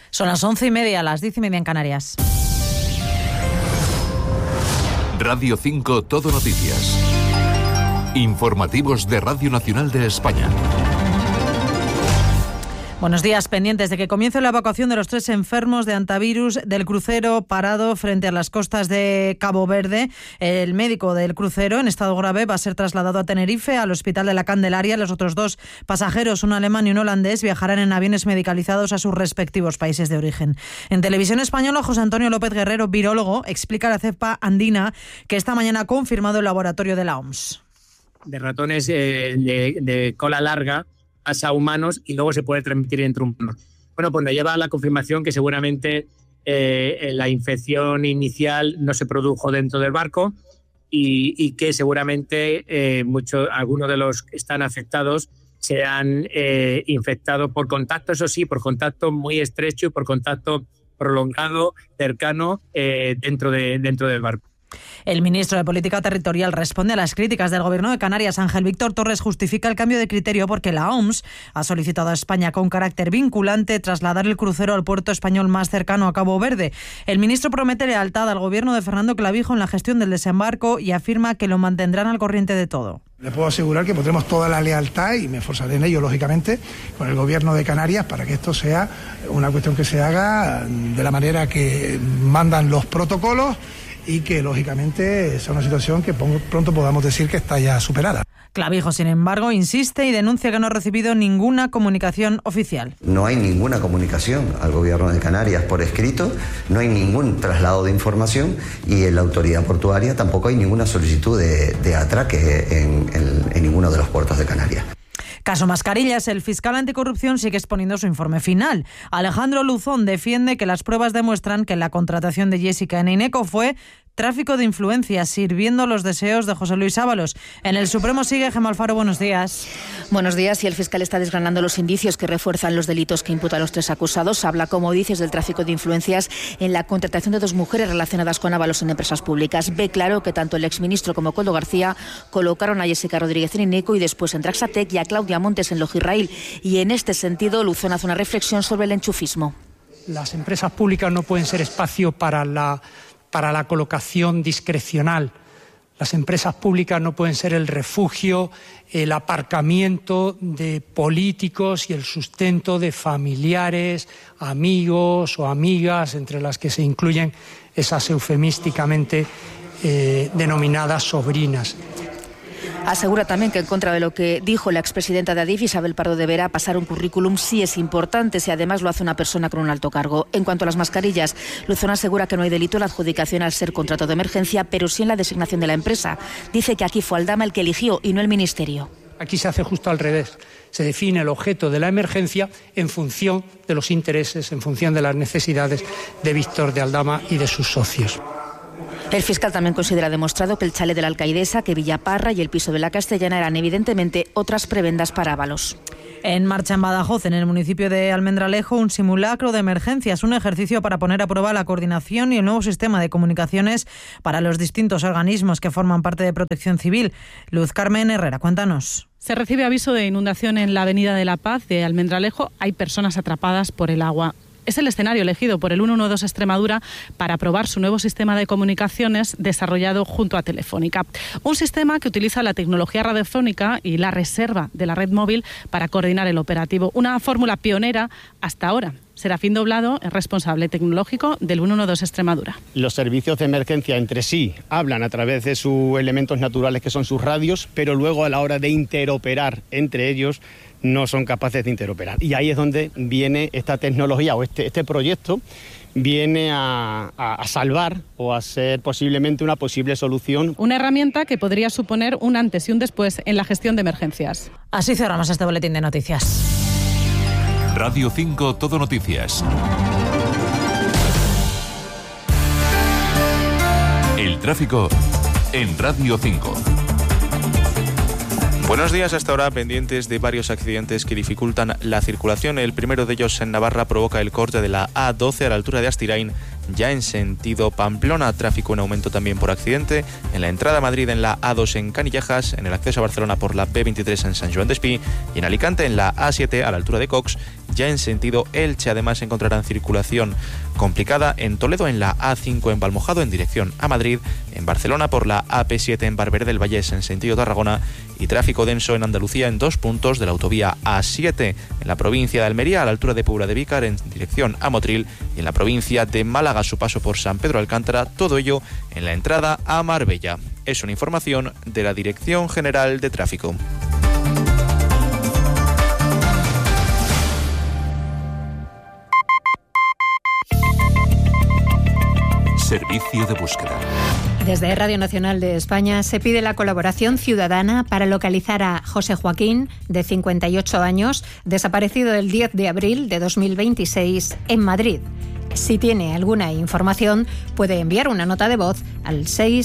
Son las 11:30, las 10:30 en Canarias. Radio 5 Todo Noticias. Informativos de Radio Nacional de España. Buenos días, pendientes de que comience la evacuación de los 3 enfermos de hantavirus del crucero parado frente a las costas de Cabo Verde. El médico del crucero, en estado grave, va a ser trasladado a Tenerife, al Hospital de la Candelaria. Los otros 2 pasajeros, un alemán y un holandés, viajarán en aviones medicalizados a sus respectivos países de origen. En Televisión Española, José Antonio López Guerrero, virólogo, explica a la cepa andina que esta mañana ha confirmado el laboratorio de la OMS. De ratones de cola larga pasa a humanos y luego se puede transmitir entre humanos. Bueno, pues nos lleva a la confirmación que seguramente la infección inicial no se produjo dentro del barco y que seguramente algunos de los que están afectados se han infectado por contacto, eso sí, por contacto muy estrecho y por contacto prolongado, cercano, dentro del barco. El ministro de Política Territorial responde a las críticas del Gobierno de Canarias. Ángel Víctor Torres justifica el cambio de criterio porque la OMS ha solicitado a España con carácter vinculante trasladar el crucero al puerto español más cercano a Cabo Verde. El ministro promete lealtad al Gobierno de Fernando Clavijo en la gestión del desembarco y afirma que lo mantendrán al corriente de todo. Le puedo asegurar que pondremos toda la lealtad, y me esforzaré en ello, lógicamente, con el Gobierno de Canarias para que esto sea una cuestión que se haga de la manera que mandan los protocolos y que, lógicamente, sea una situación que pronto podamos decir que está ya superada. Clavijo, sin embargo, insiste y denuncia que no ha recibido ninguna comunicación oficial. No hay ninguna comunicación al Gobierno de Canarias por escrito, no hay ningún traslado de información y en la autoridad portuaria tampoco hay ninguna solicitud de atraque en ninguno de los puertos de Canarias. Caso mascarillas, el fiscal anticorrupción sigue exponiendo su informe final. Alejandro Luzón defiende que las pruebas demuestran que la contratación de Jessica en Ineco fue tráfico de influencias, sirviendo los deseos de José Luis Ábalos. En el Supremo sigue Gemma Alfaro, buenos días. Buenos días, y el fiscal está desgranando los indicios que refuerzan los delitos que imputan a los 3 acusados. Habla, como dices, del tráfico de influencias en la contratación de 2 mujeres relacionadas con Ábalos en empresas públicas. Ve claro que tanto el exministro como Koldo García colocaron a Jessica Rodríguez en Ineco y después en Traxatec y a Claudia Montes en Logirrail. Y en este sentido, Luzón hace una reflexión sobre el enchufismo. Las empresas públicas no pueden ser espacio para la colocación discrecional. Las empresas públicas no pueden ser el refugio, el aparcamiento de políticos y el sustento de familiares, amigos o amigas, entre las que se incluyen esas eufemísticamente denominadas sobrinas. Asegura también que, en contra de lo que dijo la expresidenta de Adif, Isabel Pardo de Vera, pasar un currículum sí es importante si además lo hace una persona con un alto cargo. En cuanto a las mascarillas, Luzón asegura que no hay delito en la adjudicación al ser contrato de emergencia, pero sí en la designación de la empresa. Dice que aquí fue Aldama el que eligió y no el Ministerio. Aquí se hace justo al revés. Se define el objeto de la emergencia en función de los intereses, en función de las necesidades de Víctor de Aldama y de sus socios. El fiscal también considera demostrado que el chalet de la Alcaidesa, que Villaparra y el piso de la Castellana eran evidentemente otras prebendas para Ábalos. En marcha en Badajoz, en el municipio de Almendralejo, un simulacro de emergencias, un ejercicio para poner a prueba la coordinación y el nuevo sistema de comunicaciones para los distintos organismos que forman parte de Protección Civil. Luz Carmen Herrera, cuéntanos. Se recibe aviso de inundación en la Avenida de la Paz de Almendralejo. Hay personas atrapadas por el agua. Es el escenario elegido por el 112 Extremadura para probar su nuevo sistema de comunicaciones desarrollado junto a Telefónica. Un sistema que utiliza la tecnología radiofónica y la reserva de la red móvil para coordinar el operativo. Una fórmula pionera hasta ahora. Serafín Doblado es responsable tecnológico del 112 Extremadura. Los servicios de emergencia entre sí hablan a través de sus elementos naturales que son sus radios, pero luego a la hora de interoperar entre ellos no son capaces de interoperar. Y ahí es donde viene esta tecnología o este proyecto viene a salvar o a ser posiblemente una posible solución. Una herramienta que podría suponer un antes y un después en la gestión de emergencias. Así cerramos este boletín de noticias. Radio 5 Todo Noticias. El tráfico en Radio 5. Buenos días. Hasta ahora pendientes de varios accidentes que dificultan la circulación. El primero de ellos en Navarra provoca el corte de la A12 a la altura de Astirain, ya en sentido Pamplona. Tráfico en aumento también por accidente en la entrada a Madrid en la A2 en Canillejas, en el acceso a Barcelona por la B23 en Sant Joan d'Espí y en Alicante en la A7 a la altura de Cox, ya en sentido Elche. Además encontrarán circulación complicada en Toledo en la A5 en Valmojado en dirección a Madrid, en Barcelona por la AP7 en Barberà del Vallès en sentido Tarragona y tráfico denso en Andalucía en 2 puntos de la autovía A7, en la provincia de Almería a la altura de Puebla de Vícar en dirección a Motril y en la provincia de Málaga a su paso por San Pedro Alcántara, todo ello en la entrada a Marbella. Es una información de la Dirección General de Tráfico. Servicio de búsqueda. Desde Radio Nacional de España se pide la colaboración ciudadana para localizar a José Joaquín, de 58 años, desaparecido el 10 de abril de 2026 en Madrid. Si tiene alguna información, puede enviar una nota de voz al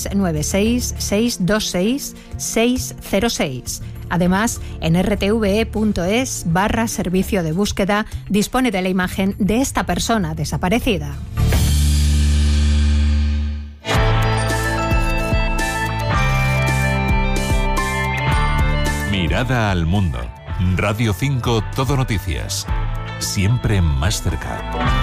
696-626-606. Además, en rtve.es/servicio de búsqueda dispone de la imagen de esta persona desaparecida. Mirada al mundo. Radio 5 Todo Noticias. Siempre más cerca.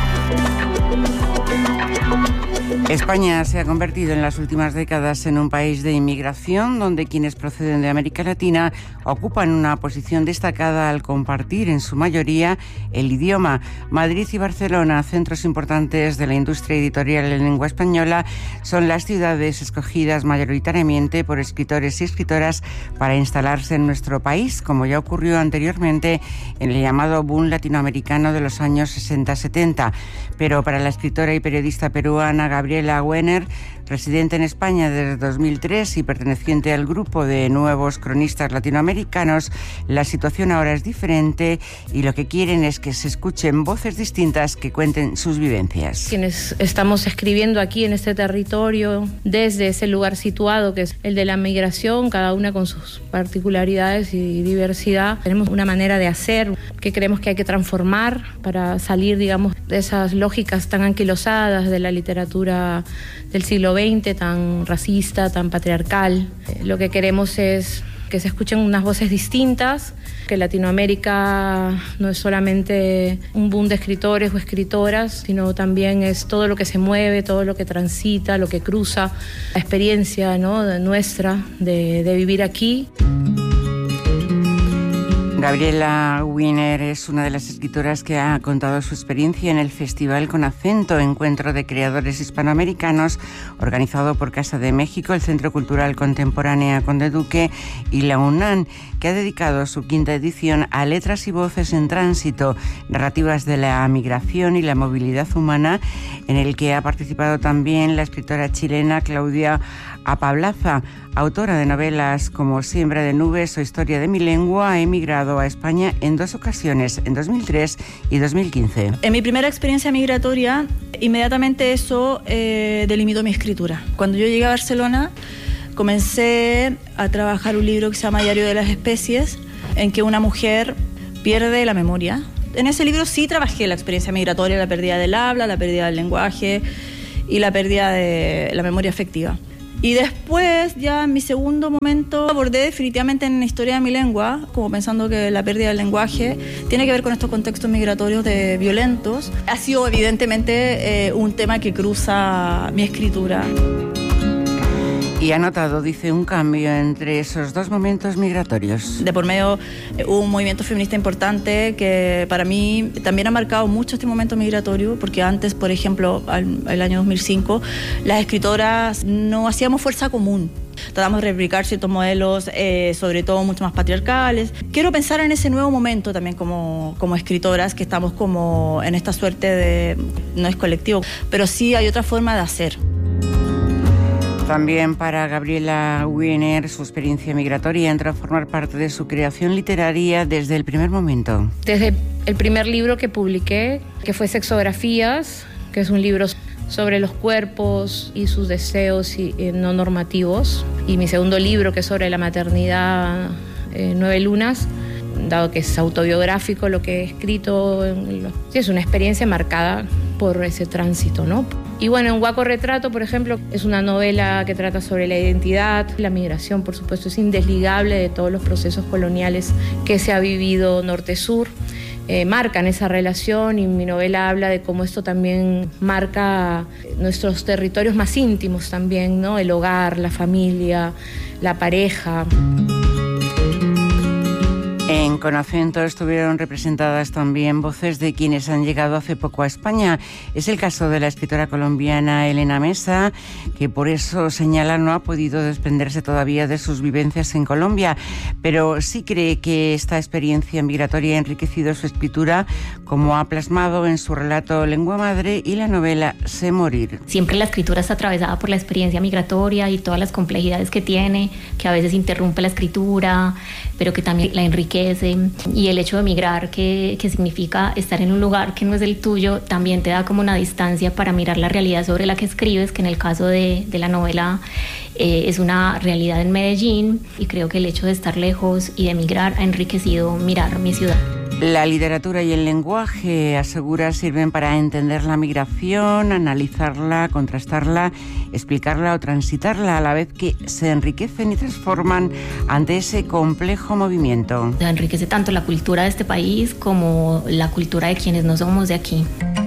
España se ha convertido en las últimas décadas en un país de inmigración donde quienes proceden de América Latina ocupan una posición destacada al compartir en su mayoría el idioma. Madrid y Barcelona, centros importantes de la industria editorial en lengua española, son las ciudades escogidas mayoritariamente por escritores y escritoras para instalarse en nuestro país, como ya ocurrió anteriormente en el llamado boom latinoamericano de los años 60-70. Pero para la escritora y periodista peruana Gabriela Wener, residente en España desde 2003 y perteneciente al grupo de nuevos cronistas latinoamericanos, la situación ahora es diferente y lo que quieren es que se escuchen voces distintas que cuenten sus vivencias. Quienes estamos escribiendo aquí en este territorio, desde ese lugar situado que es el de la migración, cada una con sus particularidades y diversidad, tenemos una manera de hacer que creemos que hay que transformar para salir, digamos, de esas lógicas tan anquilosadas de la literatura del siglo XX, tan racista, tan patriarcal. Lo que queremos es que se escuchen unas voces distintas, que Latinoamérica no es solamente un boom de escritores o escritoras, sino también es todo lo que se mueve, todo lo que transita, lo que cruza, la experiencia, ¿no?, nuestra de vivir aquí. Gabriela Wener es una de las escritoras que ha contado su experiencia en el Festival con Acento, encuentro de creadores hispanoamericanos, organizado por Casa de México, el Centro Cultural Contemporánea Conde Duque y la UNAM, que ha dedicado su 5ª edición a letras y voces en tránsito, narrativas de la migración y la movilidad humana, en el que ha participado también la escritora chilena Claudia Apablaza, autora de novelas como Siembra de nubes o Historia de mi lengua. Ha emigrado a España en 2 ocasiones, en 2003 y 2015. En mi primera experiencia migratoria, inmediatamente eso delimitó mi escritura. Cuando yo llegué a Barcelona, comencé a trabajar un libro que se llama Diario de las Especies, en que una mujer pierde la memoria. En ese libro sí trabajé la experiencia migratoria, la pérdida del habla, la pérdida del lenguaje y la pérdida de la memoria afectiva. Y después, ya en mi segundo momento, abordé definitivamente en Historia de mi lengua, como pensando que la pérdida del lenguaje tiene que ver con estos contextos migratorios violentos. Ha sido evidentemente un tema que cruza mi escritura. Y ha notado, dice, un cambio entre esos 2 momentos migratorios. De por medio hubo un movimiento feminista importante que para mí también ha marcado mucho este momento migratorio, porque antes, por ejemplo, el año 2005, las escritoras no hacíamos fuerza común. Tratamos de replicar ciertos modelos, sobre todo mucho más patriarcales. Quiero pensar en ese nuevo momento también como escritoras, que estamos como en esta suerte de, no es colectivo, pero sí hay otra forma de hacer. También para Gabriela Wener, su experiencia migratoria entró a formar parte de su creación literaria desde el primer momento. Desde el primer libro que publiqué, que fue Sexografías, que es un libro sobre los cuerpos y sus deseos no normativos, y mi segundo libro, que es sobre la maternidad 9 lunas, dado que es autobiográfico lo que he escrito. Sí, es una experiencia marcada por ese tránsito, ¿no? Y bueno, en Huaco Retrato, por ejemplo, es una novela que trata sobre la identidad. La migración, por supuesto, es indesligable de todos los procesos coloniales que se ha vivido norte-sur. Marcan esa relación, y mi novela habla de cómo esto también marca nuestros territorios más íntimos también, ¿no? El hogar, la familia, la pareja. En Conocento estuvieron representadas también voces de quienes han llegado hace poco a España. Es el caso de la escritora colombiana Elena Mesa, que por eso señala no ha podido desprenderse todavía de sus vivencias en Colombia, pero sí cree que esta experiencia migratoria ha enriquecido su escritura, como ha plasmado en su relato Lengua Madre y la novela Sé Morir. Siempre la escritura está atravesada por la experiencia migratoria y todas las complejidades que tiene, que a veces interrumpe la escritura, pero que también la enriquece. Y el hecho de emigrar, que significa estar en un lugar que no es el tuyo, también te da como una distancia para mirar la realidad sobre la que escribes, que en el caso de la novela es una realidad en Medellín, y creo que el hecho de estar lejos y de emigrar ha enriquecido mirar mi ciudad. La literatura y el lenguaje, asegura, sirven para entender la migración, analizarla, contrastarla, explicarla o transitarla, a la vez que se enriquecen y transforman ante ese complejo movimiento. Enriquece tanto la cultura de este país como la cultura de quienes no somos de aquí.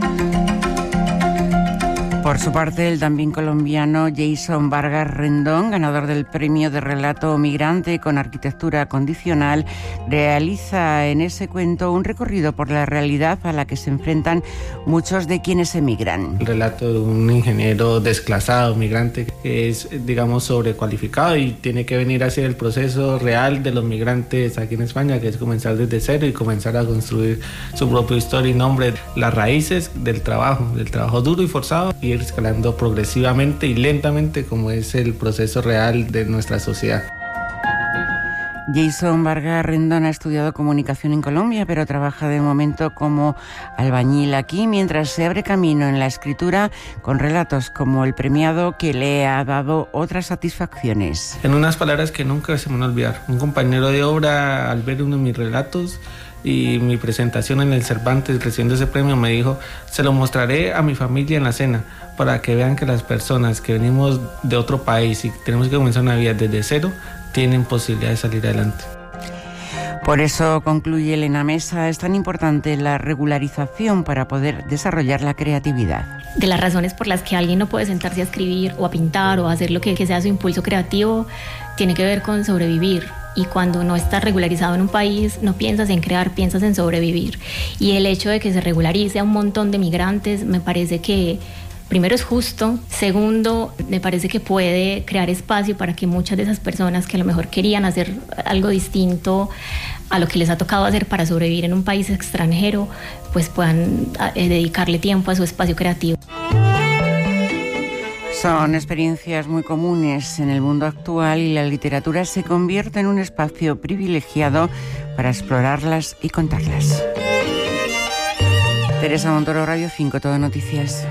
Por su parte, el también colombiano Jason Vargas Rendón, ganador del premio de relato migrante con arquitectura condicional, realiza en ese cuento un recorrido por la realidad a la que se enfrentan muchos de quienes emigran. El relato de un ingeniero desclasado, migrante, que es, digamos, sobrecualificado y tiene que venir a hacer el proceso real de los migrantes aquí en España, que es comenzar desde cero y comenzar a construir su propia historia y nombre, las raíces del trabajo duro y forzado, y ir escalando progresivamente y lentamente, como es el proceso real de nuestra sociedad. Jason Vargas Rendón ha estudiado comunicación en Colombia, pero trabaja de momento como albañil aquí, mientras se abre camino en la escritura con relatos como el premiado, que le ha dado otras satisfacciones. En unas palabras que nunca se me van a olvidar, un compañero de obra, al ver uno de mis relatos y mi presentación en el Cervantes recibiendo ese premio, me dijo: se lo mostraré a mi familia en la cena, para que vean que las personas que venimos de otro país y tenemos que comenzar una vida desde cero, tienen posibilidad de salir adelante. Por eso, concluye Elena Mesa, es tan importante la regularización para poder desarrollar la creatividad. De las razones por las que alguien no puede sentarse a escribir o a pintar o a hacer lo que sea su impulso creativo, tiene que ver con sobrevivir. Y cuando no estás regularizado en un país, no piensas en crear, piensas en sobrevivir. Y el hecho de que se regularice a un montón de migrantes me parece que, primero, es justo. Segundo, me parece que puede crear espacio para que muchas de esas personas que a lo mejor querían hacer algo distinto a lo que les ha tocado hacer para sobrevivir en un país extranjero, pues puedan dedicarle tiempo a su espacio creativo. Son experiencias muy comunes en el mundo actual, y la literatura se convierte en un espacio privilegiado para explorarlas y contarlas. Teresa Montoro, Radio 5, Todo Noticias.